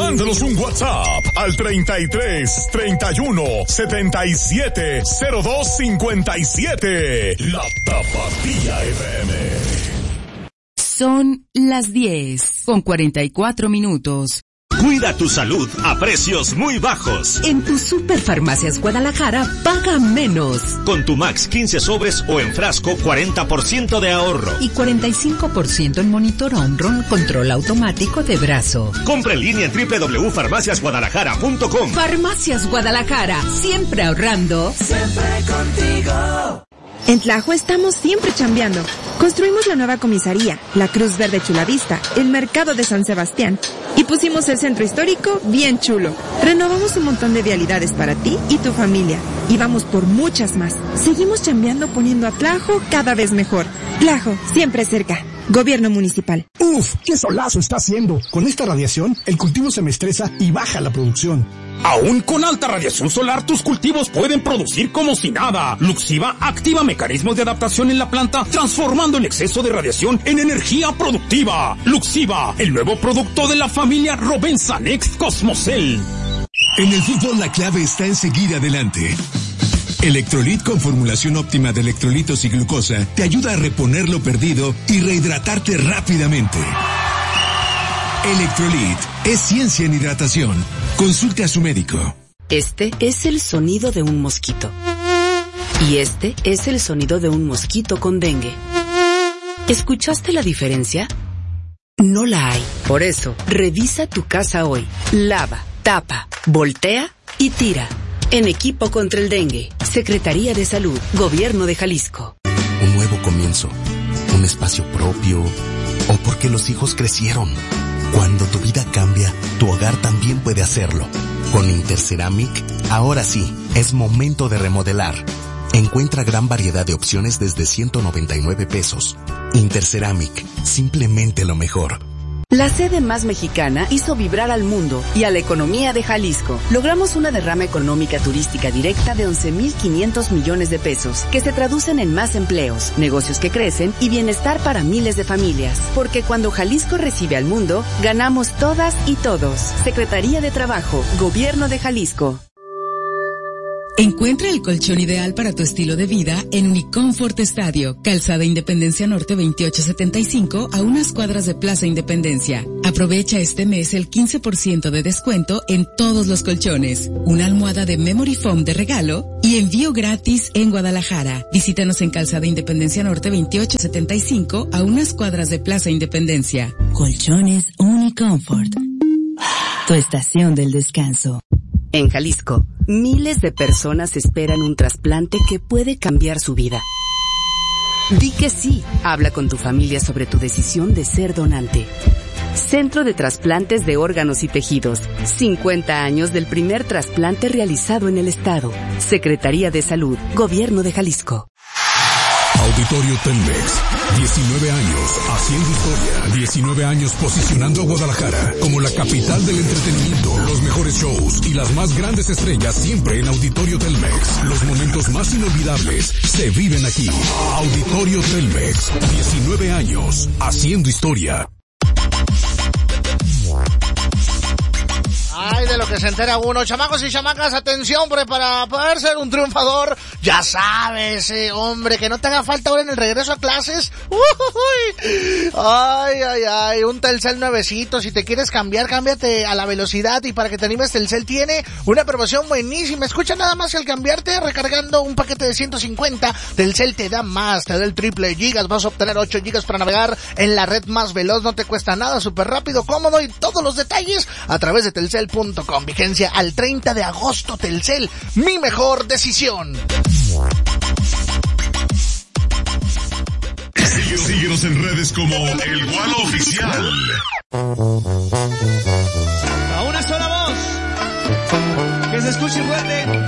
Mándanos un WhatsApp al 33 31 77 02 57. La Tapatía FM. Son las 10:44. Cuida tu salud a precios muy bajos. En tu Superfarmacias Guadalajara, paga menos. Con tu Max 15 sobres o en frasco, 40% de ahorro. Y 45% en monitor Omron, control automático de brazo. Compra en línea en www.farmaciasguadalajara.com. Farmacias Guadalajara, siempre ahorrando. Siempre contigo. En Tlajo estamos siempre chambeando. Construimos la nueva comisaría, la Cruz Verde Chulavista, el mercado de San Sebastián y pusimos el centro histórico bien chulo. Renovamos un montón de vialidades para ti y tu familia y vamos por muchas más. Seguimos chambeando poniendo a Tlajo cada vez mejor. Tlajo, siempre cerca. Gobierno municipal. ¡Uf! ¡Qué solazo está haciendo! Con esta radiación, el cultivo se me estresa y baja la producción. Aún con alta radiación solar, tus cultivos pueden producir como si nada. Luxiva activa mecanismos de adaptación en la planta, transformando el exceso de radiación en energía productiva. Luxiva, el nuevo producto de la familia Rovensa Next Cosmocel. En el fútbol la clave está en seguir adelante. Electrolit con formulación óptima de electrolitos y glucosa te ayuda a reponer lo perdido y rehidratarte rápidamente. Electrolit es ciencia en hidratación. Consulte a su médico. Este es el sonido de un mosquito. Y este es el sonido de un mosquito con dengue. ¿Escuchaste la diferencia? No la hay. Por eso, revisa tu casa hoy. Lava, tapa, voltea y tira. En equipo contra el dengue. Secretaría de Salud, Gobierno de Jalisco. Un nuevo comienzo, un espacio propio, o porque los hijos crecieron. Cuando tu vida cambia, tu hogar también puede hacerlo. Con Interceramic, ahora sí, es momento de remodelar. Encuentra gran variedad de opciones desde 199 pesos. Interceramic, simplemente lo mejor. La sede más mexicana hizo vibrar al mundo y a la economía de Jalisco. Logramos una derrama económica turística directa de 11,500 millones de pesos, que se traducen en más empleos, negocios que crecen y bienestar para miles de familias. Porque cuando Jalisco recibe al mundo, ganamos todas y todos. Secretaría de Trabajo, Gobierno de Jalisco. Encuentra el colchón ideal para tu estilo de vida en Unicomfort Estadio, Calzada Independencia Norte 2875, a unas cuadras de Plaza Independencia. Aprovecha este mes el 15% de descuento en todos los colchones, una almohada de Memory Foam de regalo y envío gratis en Guadalajara. Visítanos en Calzada Independencia Norte 2875, a unas cuadras de Plaza Independencia. Colchones Unicomfort, tu estación del descanso. En Jalisco, miles de personas esperan un trasplante que puede cambiar su vida. Di que sí. Habla con tu familia sobre tu decisión de ser donante. Centro de Trasplantes de Órganos y Tejidos. 50 años del primer trasplante realizado en el estado. Secretaría de Salud, Gobierno de Jalisco. Auditorio Telmex, 19 años haciendo historia, 19 años posicionando a Guadalajara como la capital del entretenimiento, los mejores shows y las más grandes estrellas siempre en Auditorio Telmex. Los momentos más inolvidables se viven aquí. Auditorio Telmex, 19 años haciendo historia. Ay, de lo que se entera uno. Chamacos y chamacas, atención, hombre, para poder ser un triunfador, ya sabes, hombre, que no te haga falta ahora en el regreso a clases. Ay, un Telcel nuevecito. Si te quieres cambiar, cámbiate a la velocidad, y para que te animes, Telcel tiene una promoción buenísima. Escucha nada más, que al cambiarte, recargando un paquete de 150, Telcel te da más, te da el triple gigas, vas a obtener 8 gigas para navegar en la red más veloz, no te cuesta nada, súper rápido, cómodo, y todos los detalles a través de Telcel.com. Vigencia al 30 de agosto. Telcel, mi mejor decisión. Síguenos en redes como El Gualo Oficial.